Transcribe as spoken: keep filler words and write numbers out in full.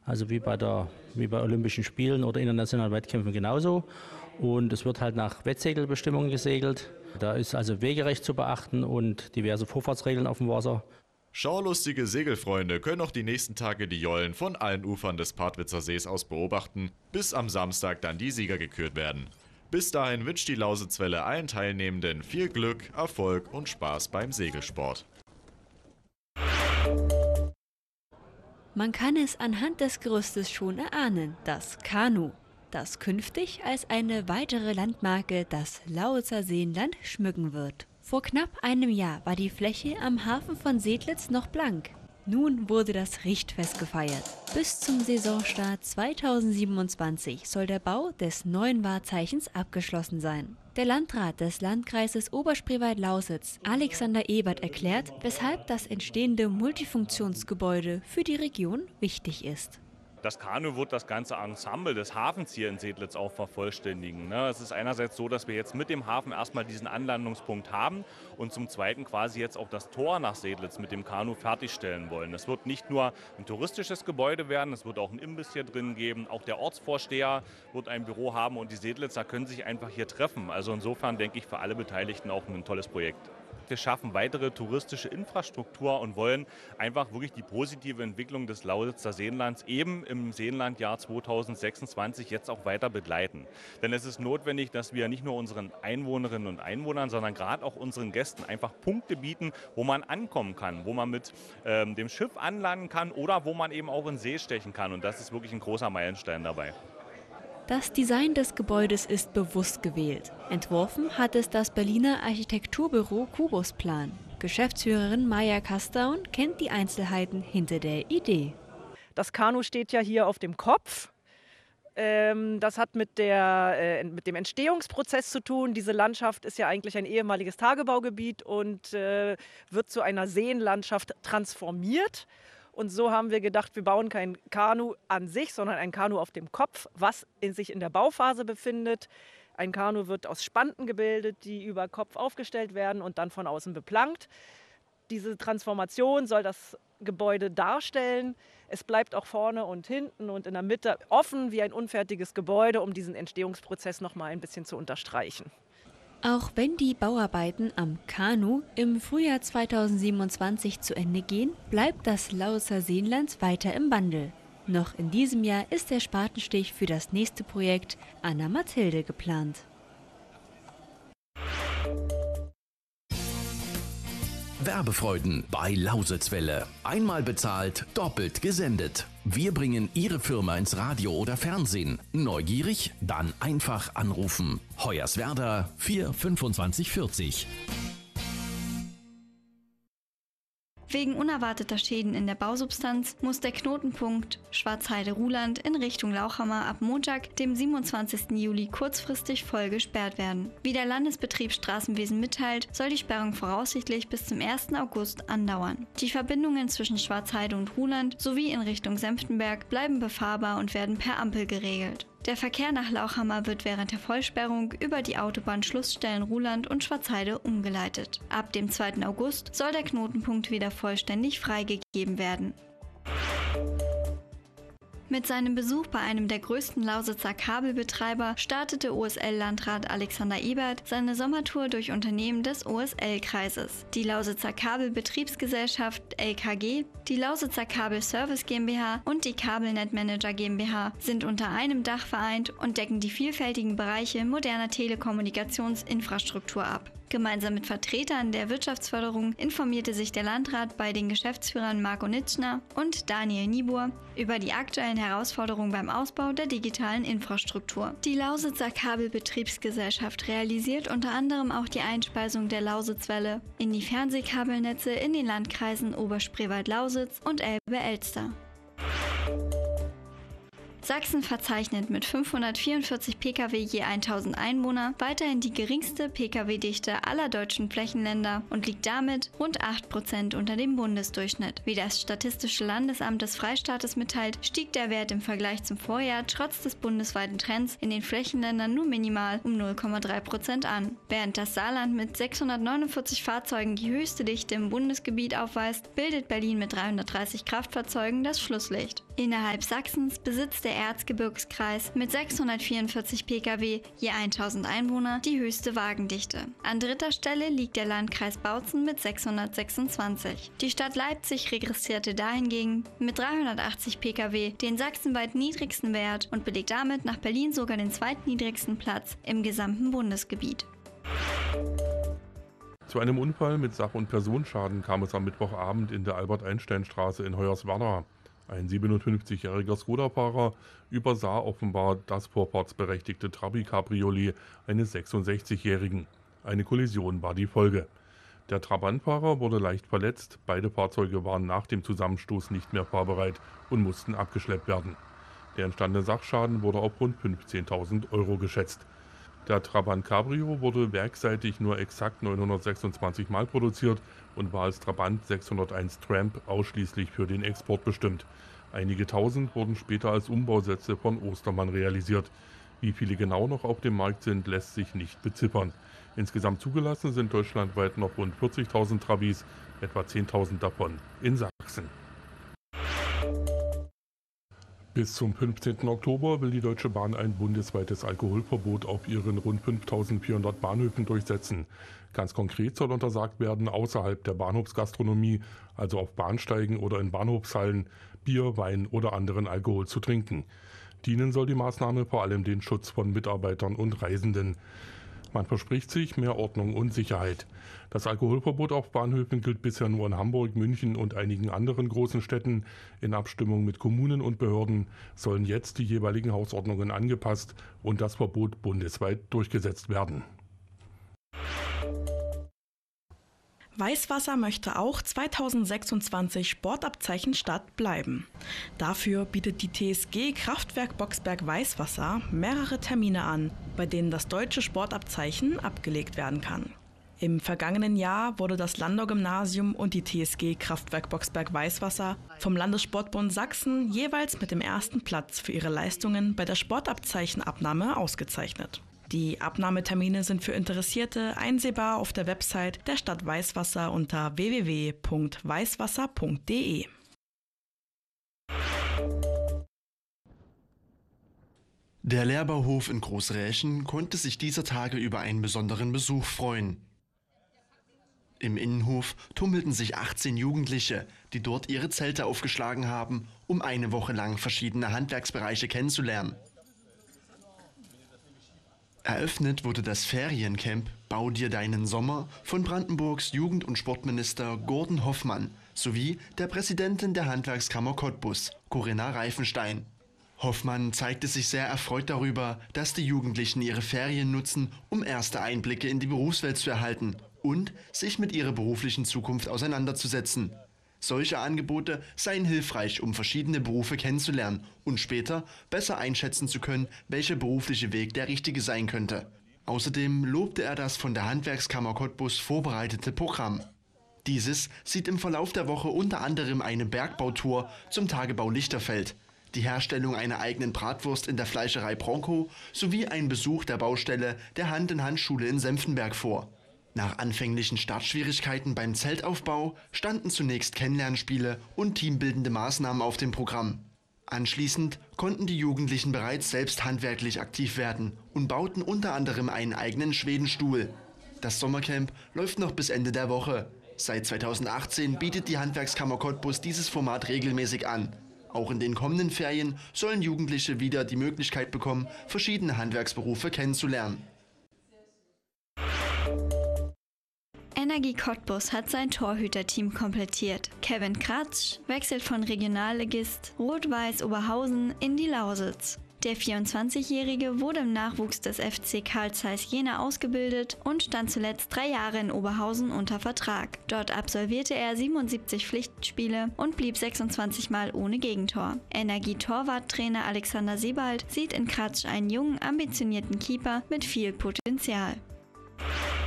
also wie bei, der, wie bei Olympischen Spielen oder internationalen Wettkämpfen genauso. Und es wird halt nach Wettsegelbestimmungen gesegelt. Da ist also Wegerecht zu beachten und diverse Vorfahrtsregeln auf dem Wasser. Schaulustige Segelfreunde können auch die nächsten Tage die Jollen von allen Ufern des Partwitzer Sees aus beobachten, bis am Samstag dann die Sieger gekürt werden. Bis dahin wünscht die Lausitzwelle allen Teilnehmenden viel Glück, Erfolg und Spaß beim Segelsport. Man kann es anhand des Gerüstes schon erahnen, das Kanu, das künftig als eine weitere Landmarke das Lausitzer Seenland schmücken wird. Vor knapp einem Jahr war die Fläche am Hafen von Sedlitz noch blank. Nun wurde das Richtfest gefeiert. Bis zum Saisonstart zweitausendsiebenundzwanzig soll der Bau des neuen Wahrzeichens abgeschlossen sein. Der Landrat des Landkreises Oberspreewald-Lausitz, Alexander Ebert, erklärt, weshalb das entstehende Multifunktionsgebäude für die Region wichtig ist. Das Kanu wird das ganze Ensemble des Hafens hier in Sedlitz auch vervollständigen. Es ist einerseits so, dass wir jetzt mit dem Hafen erstmal diesen Anlandungspunkt haben und zum Zweiten quasi jetzt auch das Tor nach Sedlitz mit dem Kanu fertigstellen wollen. Es wird nicht nur ein touristisches Gebäude werden, es wird auch einen Imbiss hier drin geben. Auch der Ortsvorsteher wird ein Büro haben und die Sedlitzer können sich einfach hier treffen. Also insofern denke ich für alle Beteiligten auch ein tolles Projekt. Wir schaffen weitere touristische Infrastruktur und wollen einfach wirklich die positive Entwicklung des Lausitzer Seenlands eben im Seenlandjahr zweitausendsechsundzwanzig jetzt auch weiter begleiten. Denn es ist notwendig, dass wir nicht nur unseren Einwohnerinnen und Einwohnern, sondern gerade auch unseren Gästen einfach Punkte bieten, wo man ankommen kann, wo man mit ähm, dem Schiff anlanden kann oder wo man eben auch in See stechen kann. Und das ist wirklich ein großer Meilenstein dabei. Das Design des Gebäudes ist bewusst gewählt. Entworfen hat es das Berliner Architekturbüro Kubusplan. Geschäftsführerin Maja Kastaun kennt die Einzelheiten hinter der Idee. Das Kanu steht ja hier auf dem Kopf. Das hat mit, der, äh, mit dem Entstehungsprozess zu tun. Diese Landschaft ist ja eigentlich ein ehemaliges Tagebaugebiet und äh, wird zu einer Seenlandschaft transformiert. Und so haben wir gedacht, wir bauen kein Kanu an sich, sondern ein Kanu auf dem Kopf, was in sich in der Bauphase befindet. Ein Kanu wird aus Spanten gebildet, die über Kopf aufgestellt werden und dann von außen beplankt. Diese Transformation soll das Gebäude darstellen. Es bleibt auch vorne und hinten und in der Mitte offen wie ein unfertiges Gebäude, um diesen Entstehungsprozess noch mal ein bisschen zu unterstreichen. Auch wenn die Bauarbeiten am Kanu im Frühjahr zweitausendsiebenundzwanzig zu Ende gehen, bleibt das Lausitzer Seenland weiter im Wandel. Noch in diesem Jahr ist der Spatenstich für das nächste Projekt Anna Mathilde geplant. Werbefreuden bei Lausitzwelle. Einmal bezahlt, doppelt gesendet. Wir bringen Ihre Firma ins Radio oder Fernsehen. Neugierig? Dann einfach anrufen. Hoyerswerda vier fünfundzwanzig vierzig. Wegen unerwarteter Schäden in der Bausubstanz muss der Knotenpunkt Schwarzheide-Ruhland in Richtung Lauchhammer ab Montag, dem siebenundzwanzigsten Juli, kurzfristig voll gesperrt werden. Wie der Landesbetrieb Straßenwesen mitteilt, soll die Sperrung voraussichtlich bis zum ersten August andauern. Die Verbindungen zwischen Schwarzheide und Ruhland sowie in Richtung Senftenberg bleiben befahrbar und werden per Ampel geregelt. Der Verkehr nach Lauchhammer wird während der Vollsperrung über die Autobahnschlussstellen Ruhland und Schwarzheide umgeleitet. Ab dem zweiten August soll der Knotenpunkt wieder vollständig freigegeben werden. Mit seinem Besuch bei einem der größten Lausitzer Kabelbetreiber startete O S L-Landrat Alexander Ebert seine Sommertour durch Unternehmen des O S L-Kreises. Die Lausitzer Kabelbetriebsgesellschaft L K G, die Lausitzer Kabel Service GmbH und die Kabelnet Manager GmbH sind unter einem Dach vereint und decken die vielfältigen Bereiche moderner Telekommunikationsinfrastruktur ab. Gemeinsam mit Vertretern der Wirtschaftsförderung informierte sich der Landrat bei den Geschäftsführern Marco Nitschner und Daniel Niebuhr über die aktuellen Herausforderungen beim Ausbau der digitalen Infrastruktur. Die Lausitzer Kabelbetriebsgesellschaft realisiert unter anderem auch die Einspeisung der Lausitzwelle in die Fernsehkabelnetze in den Landkreisen Oberspreewald-Lausitz und Elbe-Elster. Sachsen verzeichnet mit fünfhundertvierundvierzig Pkw je tausend Einwohner weiterhin die geringste Pkw-Dichte aller deutschen Flächenländer und liegt damit rund acht Prozent unter dem Bundesdurchschnitt. Wie das Statistische Landesamt des Freistaates mitteilt, stieg der Wert im Vergleich zum Vorjahr trotz des bundesweiten Trends in den Flächenländern nur minimal um null Komma drei Prozent an. Während das Saarland mit sechshundertneunundvierzig Fahrzeugen die höchste Dichte im Bundesgebiet aufweist, bildet Berlin mit dreihundertdreißig Kraftfahrzeugen das Schlusslicht. Innerhalb Sachsens besitzt der Erzgebirgskreis mit sechshundertvierundvierzig Pkw je tausend Einwohner die höchste Wagendichte. An dritter Stelle liegt der Landkreis Bautzen mit sechshundertsechsundzwanzig. Die Stadt Leipzig regressierte dahingegen mit dreihundertachtzig Pkw den sachsenweit niedrigsten Wert und belegt damit nach Berlin sogar den zweitniedrigsten Platz im gesamten Bundesgebiet. Zu einem Unfall mit Sach- und Personenschaden kam es am Mittwochabend in der Albert-Einstein-Straße in Hoyerswerda. Ein siebenundfünfzigjähriger Skoda-Fahrer übersah offenbar das vorfahrtsberechtigte Trabi-Cabriolet eines sechsundsechzigjährigen. Eine Kollision war die Folge. Der Trabantfahrer wurde leicht verletzt, beide Fahrzeuge waren nach dem Zusammenstoß nicht mehr fahrbereit und mussten abgeschleppt werden. Der entstandene Sachschaden wurde auf rund fünfzehntausend Euro geschätzt. Der Trabant Cabrio wurde werksseitig nur exakt neunhundertsechsundzwanzig Mal produziert und war als Trabant sechshunderteins Tramp ausschließlich für den Export bestimmt. Einige tausend wurden später als Umbausätze von Ostermann realisiert. Wie viele genau noch auf dem Markt sind, lässt sich nicht beziffern. Insgesamt zugelassen sind deutschlandweit noch rund vierzigtausend Trabis, etwa zehntausend davon in Sachsen. Bis zum fünfzehnten Oktober will die Deutsche Bahn ein bundesweites Alkoholverbot auf ihren rund fünftausendvierhundert Bahnhöfen durchsetzen. Ganz konkret soll untersagt werden, außerhalb der Bahnhofsgastronomie, also auf Bahnsteigen oder in Bahnhofshallen, Bier, Wein oder anderen Alkohol zu trinken. Dienen soll die Maßnahme vor allem den Schutz von Mitarbeitern und Reisenden. Man verspricht sich mehr Ordnung und Sicherheit. Das Alkoholverbot auf Bahnhöfen gilt bisher nur in Hamburg, München und einigen anderen großen Städten. In Abstimmung mit Kommunen und Behörden sollen jetzt die jeweiligen Hausordnungen angepasst und das Verbot bundesweit durchgesetzt werden. Weißwasser möchte auch zweitausendsechsundzwanzig Sportabzeichen Stadt bleiben. Dafür bietet die T S G Kraftwerk Boxberg Weißwasser mehrere Termine an, bei denen das deutsche Sportabzeichen abgelegt werden kann. Im vergangenen Jahr wurde das Landau-Gymnasium und die T S G Kraftwerk Boxberg Weißwasser vom Landessportbund Sachsen jeweils mit dem ersten Platz für ihre Leistungen bei der Sportabzeichenabnahme ausgezeichnet. Die Abnahmetermine sind für Interessierte einsehbar auf der Website der Stadt Weißwasser unter w w w punkt weißwasser punkt d e. Der Lehrbauhof in Großräschen konnte sich dieser Tage über einen besonderen Besuch freuen. Im Innenhof tummelten sich achtzehn Jugendliche, die dort ihre Zelte aufgeschlagen haben, um eine Woche lang verschiedene Handwerksbereiche kennenzulernen. Eröffnet wurde das Feriencamp Bau dir deinen Sommer von Brandenburgs Jugend- und Sportminister Gordon Hoffmann sowie der Präsidentin der Handwerkskammer Cottbus, Corinna Reifenstein. Hoffmann zeigte sich sehr erfreut darüber, dass die Jugendlichen ihre Ferien nutzen, um erste Einblicke in die Berufswelt zu erhalten und sich mit ihrer beruflichen Zukunft auseinanderzusetzen. Solche Angebote seien hilfreich, um verschiedene Berufe kennenzulernen und später besser einschätzen zu können, welcher berufliche Weg der richtige sein könnte. Außerdem lobte er das von der Handwerkskammer Cottbus vorbereitete Programm. Dieses sieht im Verlauf der Woche unter anderem eine Bergbautour zum Tagebau Lichterfeld, die Herstellung einer eigenen Bratwurst in der Fleischerei Bronco sowie ein Besuch der Baustelle der Hand-in-Hand-Schule in Senftenberg vor. Nach anfänglichen Startschwierigkeiten beim Zeltaufbau standen zunächst Kennenlernspiele und teambildende Maßnahmen auf dem Programm. Anschließend konnten die Jugendlichen bereits selbst handwerklich aktiv werden und bauten unter anderem einen eigenen Schwedenstuhl. Das Sommercamp läuft noch bis Ende der Woche. Seit zweitausendachtzehn bietet die Handwerkskammer Cottbus dieses Format regelmäßig an. Auch in den kommenden Ferien sollen Jugendliche wieder die Möglichkeit bekommen, verschiedene Handwerksberufe kennenzulernen. Energie Cottbus hat sein Torhüterteam komplettiert. Kevin Kratsch wechselt von Regionalligist Rot-Weiß Oberhausen in die Lausitz. Der vierundzwanzigjährige wurde im Nachwuchs des F C Carl Zeiss Jena ausgebildet und stand zuletzt drei Jahre in Oberhausen unter Vertrag. Dort absolvierte er siebenundsiebzig Pflichtspiele und blieb sechsundzwanzig Mal ohne Gegentor. Energie-Torwarttrainer Alexander Sebald sieht in Kratsch einen jungen, ambitionierten Keeper mit viel Potenzial.